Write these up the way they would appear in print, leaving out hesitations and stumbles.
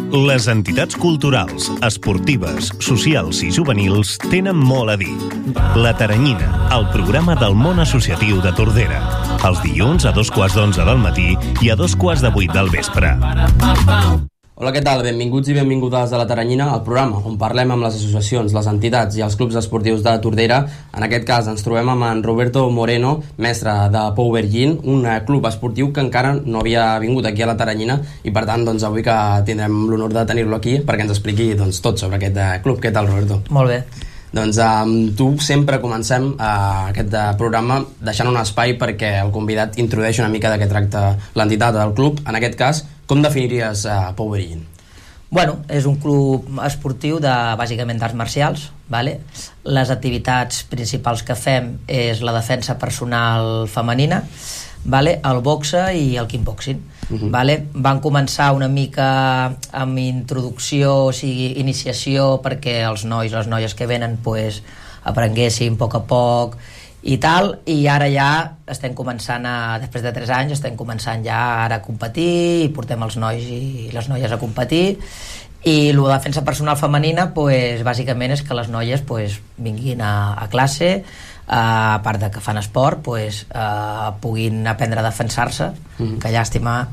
Les entitats culturals, esportives, socials i juvenils tenen molt a dir. La Taranyina, el programa del món associatiu de Tordera. Els dilluns a 2:15 del matí i a 2:08 del vespre. Hola, què tal? Benvinguts i benvingudes a La Taranyina, el programa on parlem amb les associacions, les entitats i els clubs esportius de Tordera. En aquest cas ens trobem amb en Roberto Moreno, mestre de Pou Vergín, un club esportiu que encara no havia vingut aquí a La Taranyina i per tant avui que tindrem l'honor de tenir-lo aquí perquè ens expliqui tot sobre aquest club. Què tal, Roberto? Molt bé. Doncs amb tu sempre comencem aquest programa deixant un espai perquè el convidat introdueixi una mica de què tracta l'entitat del club. En aquest cas, com definiries Pou Vergín? Bueno, és un club esportiu de bàsicament d'arts marcials, vale? Les activitats principals que fem és la defensa personal femenina, vale? El boxe i el kickboxing. Vale? Van començar una mica amb introducció, o sigui, iniciació perquè els nois, les noies que venen pues, aprenguessin a poc i tal, i ara ja estem començant després de 3 anys estem començant ja ara a competir i portem els nois i les noies a competir. I la defensa personal femenina pues, bàsicament és que les noies pues, vinguin a classe, a part de que fan esport pues, puguin aprendre a defensar-se, que llàstima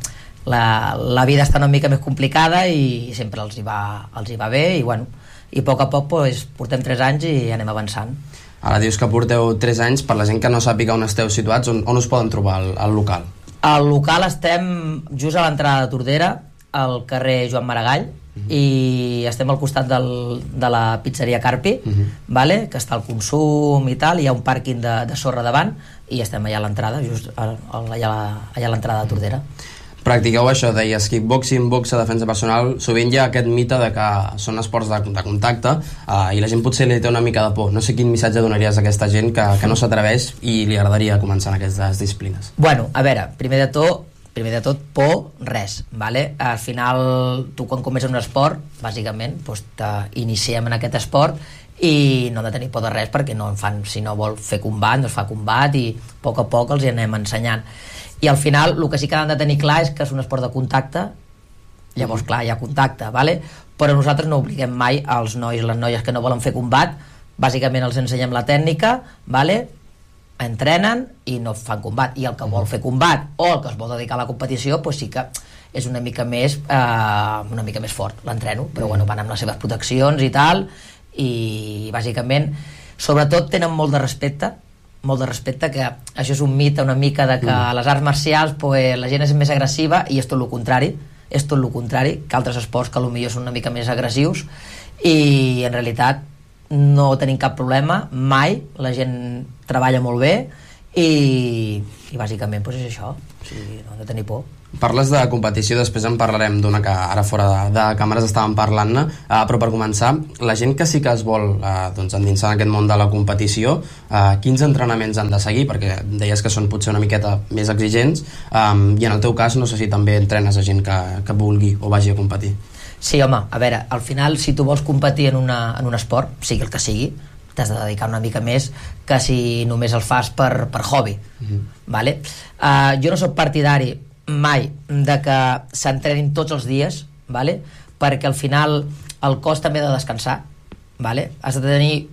la vida està una mica més complicada i sempre els hi va bé i bueno, i a poc pues, portem 3 anys i anem avançant. Ara dius que porteu 3 anys, per la gent que no sàpiga on esteu situats, on us poden trobar al local? Al local estem just a l'entrada de Tordera, al carrer Joan Maragall, i estem al costat de la pizzeria Carpi, vale? Que està al Consum i tal, hi ha un pàrquing de sorra davant i estem allà a l'entrada, just allà a l'entrada de Tordera. Practiqueu això, deies kickboxing, boxe, defensa personal. Sovint hi ha aquest mite de que són esports de contacte i la gent potser li té una mica de por. No sé quin missatge donaries a aquesta gent que no s'atreveix i li agradaria començar en aquestes disciplines. Bueno, a veure, primer de tot, por, res, vale? Al final, tu quan comences un esport, bàsicament, doncs t'iniciem en aquest esport i no hem de tenir por de res perquè no en fan, si no vol fer combat, doncs fa combat i a poc els hi anem ensenyant. I al final, el que sí que han de tenir clar és que és un esport de contacte, llavors clar, hi ha contacte, vale? Però nosaltres no obliguem mai als nois i les noies que no volen fer combat, bàsicament els ensenyem la tècnica, vale? Entrenen i no fan combat, i el que vol fer combat o el que es vol dedicar a la competició pues sí que és una mica més fort l'entreno, però bueno, van amb les seves proteccions i tal, i bàsicament sobretot tenen molt de respecte, que això és un mite una mica de que a les arts marcials pues, la gent és més agressiva i és tot el contrari que altres esports que potser són una mica més agressius, i en realitat no tenim cap problema mai, la gent treballa molt bé i bàsicament pues és això, o sigui, no hem de tenir por. Parles de competició, després en parlarem d'una que ara fora de càmeres estàvem parlant-ne, però per començar, la gent que sí que es vol endinsar en aquest món de la competició, quins entrenaments han de seguir? Perquè deies que són potser una miqueta més exigents, i en el teu cas no sé si també entrenes a gent que vulgui o vagi a competir. Sí, home, a veure, al final si tu vols competir en un esport, sigui el que sigui, t'has de dedicar una mica més que si només el fas per hobby, vale? Jo no soc partidari mai de que s'entrenin tots els dies, vale? Perquè al final el cos també ha de descansar, vale? Has de tenir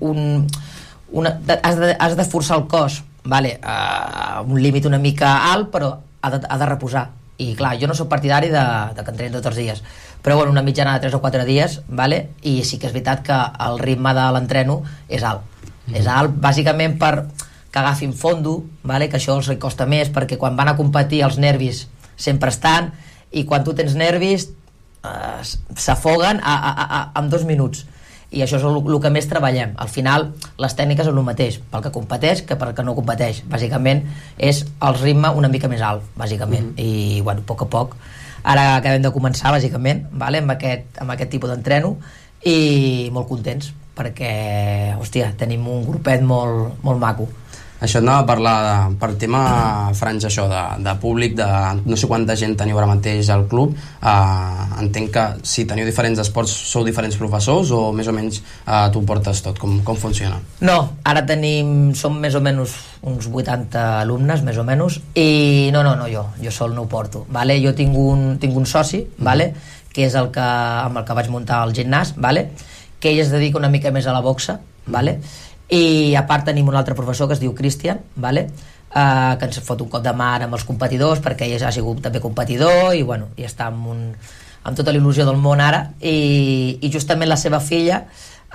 has de forçar el cos, vale? A un límit una mica alt, però ha de reposar. I clar, jo no soc partidari de que entrenin tots els dies, però bueno, una mitjana de 3 o 4 dies, vale? I sí que és veritat que el ritme de l'entreno és alt. És alt bàsicament per que agafin fondo, vale? Que això els costa més perquè quan van a competir els nervis sempre estan, i quan tu tens nervis s'afoguen en 2 minuts, i això és el que més treballem. Al final les tècniques són el mateix pel que competeix que pel que no competeix, bàsicament és el ritme una mica més alt, bàsicament. I bueno, a poc ara acabem de començar bàsicament, vale? amb aquest tipus d'entreno, i molt contents perquè, hòstia, tenim un grupet molt maco. Això et anava a parlar per tema franja, això, de públic, de no sé quanta gent teniu ara mateix al club. Entenc que si teniu diferents esports sou diferents professors o més o menys tu ho portes tot, com funciona? No, ara som més o menys uns 80 alumnes, més o menys, i no, jo sol no ho porto, vale? Jo tinc un soci, vale? que és amb el que vaig muntar el gimnàs, vale? Que ell es dedica una mica més a la boxa, vale? I a part tenim un altre professor que es diu Cristian, vale? Que ens fot un cop de mà amb els competidors, perquè ell ha sigut també competidor i, bueno, i està amb tota l'il·lusió del món ara, i justament la seva filla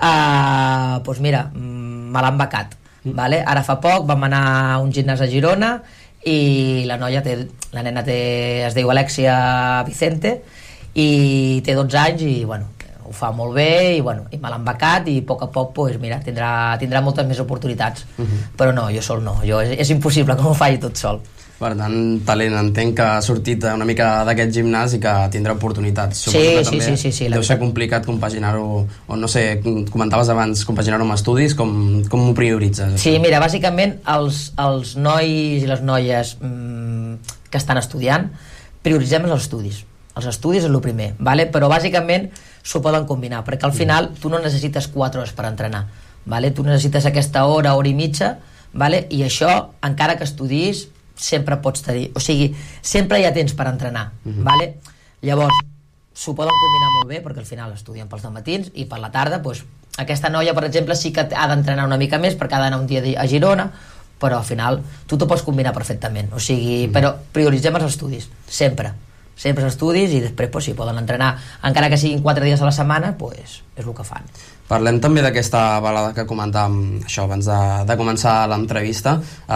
doncs mira, me l'han becat, vale? Ara fa poc vam anar a un gimnàs a Girona i la nena es diu Alexia Vicente i té 12 anys i bueno, ho fa molt bé i, bueno, i me l'han becat i a poc pues, mira, tindrà moltes més oportunitats. Però no, jo sol no, és impossible que m'ho faci tot sol. Per tant, talent, entenc que ha sortit una mica d'aquest gimnàs i que tindrà oportunitats. Sí. Deu ser complicat compaginar-ho, o no sé, comentaves abans, compaginar-ho amb estudis, com ho prioritzes? Sí, mira, bàsicament els nois i les noies que estan estudiant prioritzem els estudis. Els estudis és el primer, vale? Però bàsicament s'ho poden combinar, perquè al final tu no necessites 4 hores per entrenar, vale? Tu necessites aquesta hora i mitja, vale? I això, encara que estudis, sempre pots tenir, o sigui, sempre hi ha temps per entrenar, vale? Llavors, s'ho poden combinar molt bé, perquè al final estudien pels matins i per la tarda, doncs, aquesta noia, per exemple, sí que ha d'entrenar una mica més perquè ha d'anar un dia a Girona, però al final tu t'ho pots combinar perfectament, o sigui, però prioritzem els estudis, sempre els estudis, i després pues, si poden entrenar encara que siguin 4 dies a la setmana, pues, és el que fan. Parlem també d'aquesta balada que comentàvem això abans de començar l'entrevista,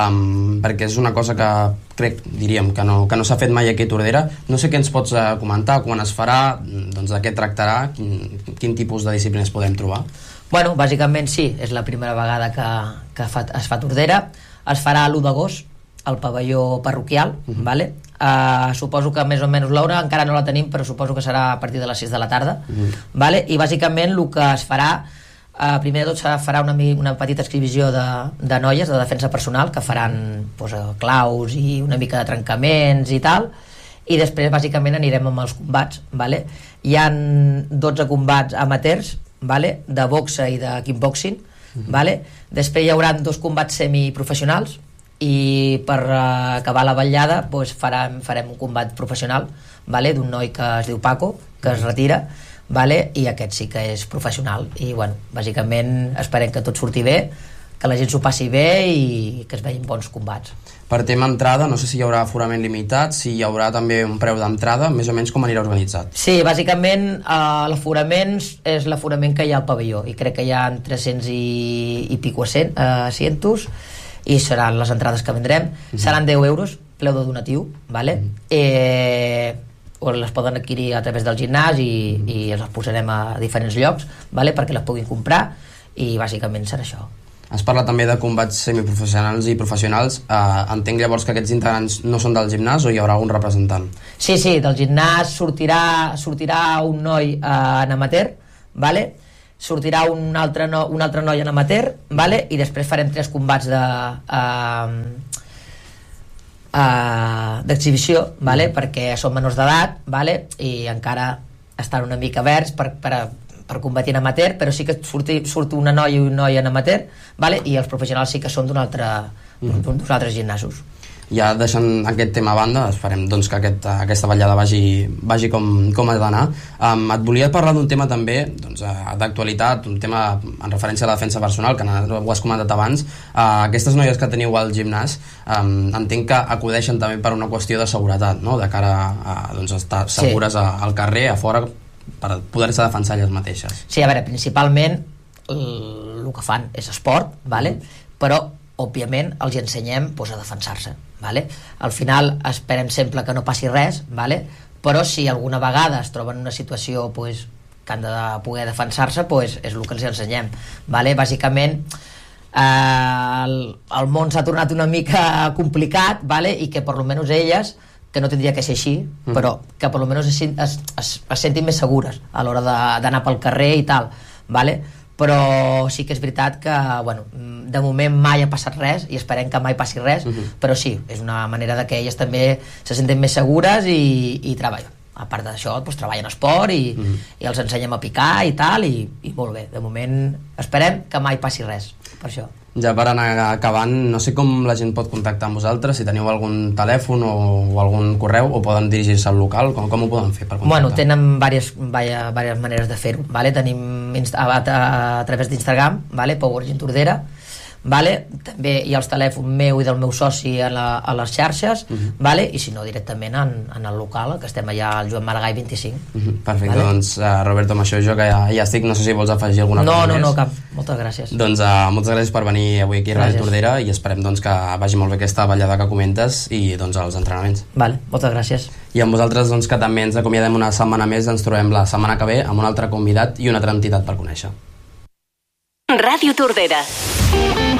perquè és una cosa que crec, diríem, que no s'ha fet mai aquí a Tordera. No sé què ens pots comentar, quan es farà, doncs de què tractarà, quin tipus de disciplines podem trobar? Bueno, bàsicament sí, és la primera vegada que es fa a Tordera. Es farà l'1 d'agost al pavelló parroquial, vale? Suposo que més o menys l'hora encara no la tenim, però suposo que serà a partir de les 6 de la tarda, vale? I bàsicament el que es farà, primer de tot farà una petita exhibició de noies de defensa personal que faran pues, claus i una mica de trencaments i tal, i després bàsicament anirem amb els combats, vale? Hi ha 12 combats amateurs, vale? De boxa i de kickboxing, vale? Després hi haurà 2 combats semiprofessionals, i per acabar la vetllada doncs farem un combat professional, vale? D'un noi que es diu Paco, que es retira, vale? I aquest sí que és professional, i bueno, bàsicament esperem que tot surti bé, que la gent s'ho passi bé i que es vegin bons combats. Per tema entrada, no sé si hi haurà aforament limitat, si hi haurà també un preu d'entrada, més o menys com anirà organitzat? Sí, bàsicament l'aforament és l'aforament que hi ha al pavelló, i crec que hi ha 300 i pico asientos, i seran les entrades que vendrem, seran 10 euros, preu de donatiu, vale? O les poden adquirir a través del gimnàs i les posarem a diferents llocs, vale? Perquè les puguin comprar, i bàsicament serà això. Has parlat també de combats semiprofessionals i professionals. Entenc llavors que aquests integrants no són del gimnàs o hi haurà algun representant? Sí, del gimnàs sortirà un noi en amateur, vale? Sortirà un altre noi en amateur, vale? I després farem 3 combats d'exhibició, vale? Perquè són menors d'edat, vale? I encara estan una mica verds per combatir en amateur, però sí que surt una noia i un noi en amateur, vale? I els professionals sí que són d'uns altres gimnasos. Ja deixant aquest tema a banda, esperem doncs, que aquesta vetllada vagi com ha d'anar. Et volia parlar d'un tema també doncs, d'actualitat, un tema en referència a la defensa personal, que ho has comentat abans. Aquestes noies que teniu al gimnàs, entenc que acudeixen també per una qüestió de seguretat, no? De cara a doncs, estar segures al carrer, a fora, per poder-se defensar elles mateixes. Sí, a veure, principalment el que fan és esport, vale? Però òbviament els ensenyem a defensar-se, vale? Al final esperem sempre que no passi res, vale? Però si alguna vegada es troben en una situació que han de poder defensar-se, és el que els ensenyem, vale? Bàsicament el món s'ha tornat una mica complicat, vale? I que per almenys elles, que no tindria que ser així, però que per almenys es sentin més segures a l'hora d'anar pel carrer i tal, vale? Però sí que és veritat que de moment mai ha passat res i esperem que mai passi res, però sí, és una manera de que elles també se senten més segures i treballen a part d'això doncs, treballen esport i els ensenyem a picar i tal, i molt bé, de moment esperem que mai passi res per això. Ja per anar acabant, no sé com la gent pot contactar amb vosaltres, si teniu algun telèfon o algun correu, o poden dirigir-se al local, com ho poden fer per contactar? Bueno, tenen diverses maneres de fer-ho, vale? Tenim a través d'Instagram, vale? Power Gym Tordera, vale? També hi ha els telèfons meu i del meu soci a les xarxes, vale? I si no directament en el local, que estem allà al Joan Maragall 25. Perfecte, vale? Doncs Roberto, amb això jo que ja estic, no sé si vols afegir alguna cosa més. No, cap, moltes gràcies. Doncs moltes gràcies per venir avui aquí a Ràdio Tordera i esperem doncs, que vagi molt bé aquesta ballada que comentes i doncs els entrenaments. Vale, moltes gràcies. I amb vosaltres doncs, que també ens acomiadem una setmana més, ens trobem la setmana que ve amb un altre convidat i una altra entitat per conèixer. Ràdio Tordera.